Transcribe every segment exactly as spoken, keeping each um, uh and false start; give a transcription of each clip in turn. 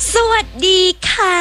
สวัสดีค่ะ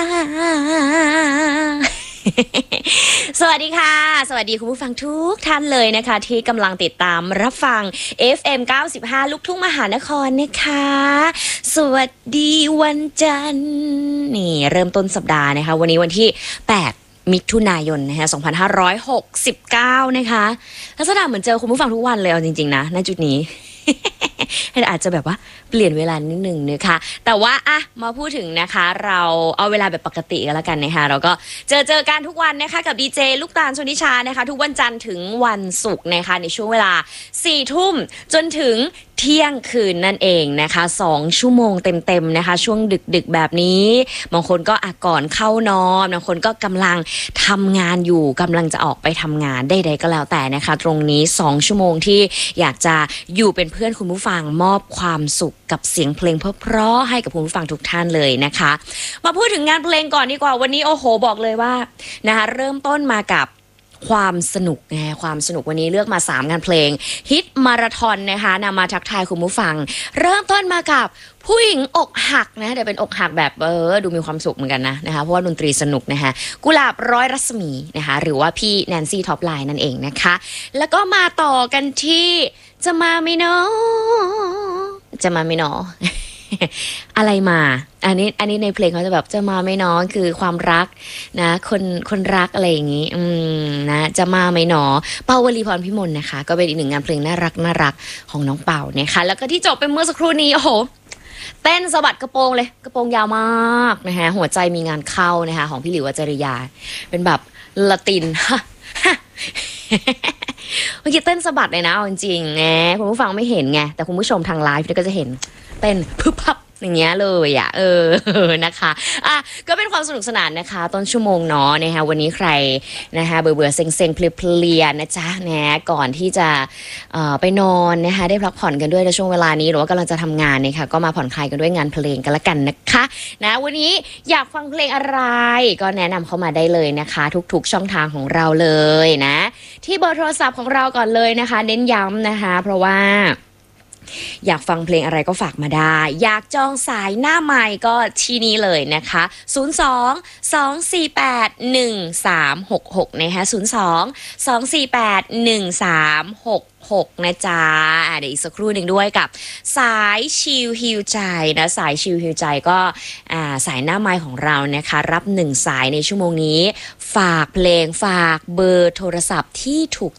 สวัสดีค่ะสวัสดีคุณผู้ฟังทุกท่านเลยนะคะที่กำลังติดตามรับฟัง เอฟ เอ็ม เก้าสิบห้า ลูกทุ่งมหานครนะคะสวัสดีวันจันทร์นี่เริ่มต้นสัปดาห์นะคะวันนี้วันที่แปดมิถุนายนนะคะสองพันห้าร้อยหกสิบเก้านะคะลักษณะเหมือนเจอคุณผู้ฟังทุกวันเลยเอาจริงๆนะณจุดนี้ อาจจะแบบว่าเปลี่ยนเวลานิดนึงนะคะแต่ว่าอะมาพูดถึงนะคะเราเอาเวลาแบบปกติกันแล้วกันนะคะเราก็เจอเจอกันทุกวันนะคะกับดีเจลูกตาลชนิชานะคะทุกวันจันทร์ถึงวันศุกร์นะคะในช่วงเวลาสี่ทุ่มจนถึงเที่ยงคืนนั่นเองนะคะสองชั่วโมงเต็มๆนะคะช่วงดึกๆแบบนี้บางคนก็อ่ะก่อนเข้านอนบางคนก็กำลังทำงานอยู่กำลังจะออกไปทำงานใดๆก็แล้วแต่นะคะตรงนี้สองชั่วโมงที่อยากจะอยู่เป็นเพื่อนคุณผู้ฟังมอบความสุขกับเสียงเพลงเพราะๆให้กับคุณผู้ฟังทุกท่านเลยนะคะมาพูดถึงงานเพลงก่อนดีกว่าวันนี้โอ้โหบอกเลยว่านะคะเริ่มต้นมากับความสนุกไงความสนุกวันนี้เลือกมาสามงานเพลงฮิตมาราธอนนะคะนำมาทักทายคุณผู้ฟังเริ่มต้นมากับผู้หญิงอกหักนะแต่เป็นอกหักแบบเออดูมีความสุขเหมือนกันนะนะคะเพราะว่าดนตรีสนุกนะคะกุหลาบร้อยรัศมีนะคะหรือว่าพี่แนนซี่ท็อปไลน์นั่นเองนะคะแล้วก็มาต่อกันที่จะมาไม่เนาะจะมาไม่เนาะ อะไรมาอันนี้อันนี้ในเพลงเขาจะแบบจะมาไม่น้อยคือความรักนะคนคนรักอะไรอย่างนี้อืมนะจะมาไม่หนอเปาวลีพรพิมลนะคะก็เป็นอีกหนึ่งงานเพลงน่ารักน่ารักของน้องเป่านะคะแล้วก็ที่จบไปเมื่อสักครู่นี้โอ้โหเต้นสะบัดกระโปรงเลยกระโปรงยาวมากนะคะหัวใจมีงานเข้านะคะของพี่หลิววจริยาเป็นแบบละตินฮะเมื่อกี้เต้นสะบัดเลยนะจริงๆไงคุณผู้ฟังไม่เห็นไงแต่คุณผู้ชมทางไลฟ์ก็จะเห็นเต้นพึบพับอย่างเงี้ยเลยอ่ะเออนะคะอ่ะก็เป็นความสนุกสนานนะคะต้นชั่วโมงเนาะนะคะวันนี้ใครนะคะเบื่อเบื่อเซ็งเซ็งเพลียๆนะจ๊ะนะก่อนที่จะเอ่อไปนอนนะคะได้พักผ่อนกันด้วยในช่วงเวลานี้หรือว่ากำลังจะทำงานเนี่ยค่ะก็มาผ่อนคลายกันด้วยงานเพลงกันละกันนะคะนะวันนี้อยากฟังเพลงอะไรก็แนะนำเข้ามาได้เลยนะคะทุกๆช่องทางของเราเลยนะที่เบอร์โทรศัพท์ของเราก่อนเลยนะคะเน้นย้ำนะคะเพราะว่าอยากฟังเพลงอะไรก็ฝากมาได้อยากจองสายหน้าไมค์ก็ที่นี้เลยนะคะศูนย์ สอง สอง สี่ แปด หนึ่ง สาม หก หกนะคะศูนย์ สอง สอง สี่ แปด หนึ่ง สาม หก หกนะจ๊ะเดี๋ยวอีกสักครู่หนึ่งด้วยกับสายชิลฮิวใจนะสายชิลฮิวใจก็อ่าสายหน้าไมค์ของเรานะคะรับหนึ่งสายในชั่วโมงนี้ฝากเพลงฝากเบอร์โทรศัพท์ที่ถูก